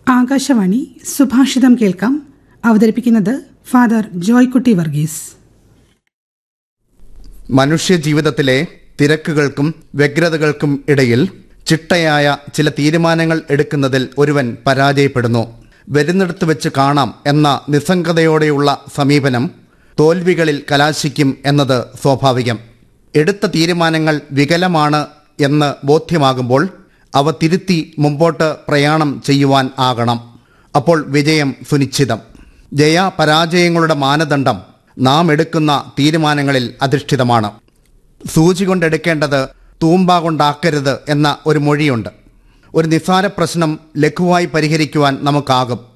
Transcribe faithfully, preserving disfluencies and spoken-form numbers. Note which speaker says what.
Speaker 1: ആകാശവാണി സുഭാഷിതം കേൾക്കാം. അവതരിപ്പിക്കുന്നത് ഫാദർ ജോയ്കുട്ടി വർഗീസ്.
Speaker 2: മനുഷ്യജീവിതത്തിലെ തിരക്കുകൾക്കും വ്യഗ്രതകൾക്കും ഇടയിൽ ചിട്ടയായ ചില തീരുമാനങ്ങൾ എടുക്കുന്നതിൽ ഒരുവൻ പരാജയപ്പെടുന്നു. വരുന്നിടത്ത് വെച്ച് കാണാം എന്ന നിസ്സംഗതയോടെയുള്ള സമീപനം തോൽവികളിൽ കലാശിക്കും എന്നത് സ്വാഭാവികം. എടുത്ത തീരുമാനങ്ങൾ വികലമാണ് എന്ന് ബോധ്യമാകുമ്പോൾ അവ തിരുത്തി മുമ്പോട്ട് പ്രയാണം ചെയ്യുവാൻ ആകണം. അപ്പോൾ വിജയം സുനിശ്ചിതം. ജയ പരാജയങ്ങളുടെ മാനദണ്ഡം നാം എടുക്കുന്ന തീരുമാനങ്ങളിൽ അധിഷ്ഠിതമാണ്. സൂചി കൊണ്ടെടുക്കേണ്ടത് തൂമ്പ കൊണ്ടാക്കരുത് എന്ന ഒരു മൊഴിയുണ്ട്. ഒരു നിസ്സാര പ്രശ്നം ലഘുവായി പരിഹരിക്കുവാൻ നമുക്കാകും.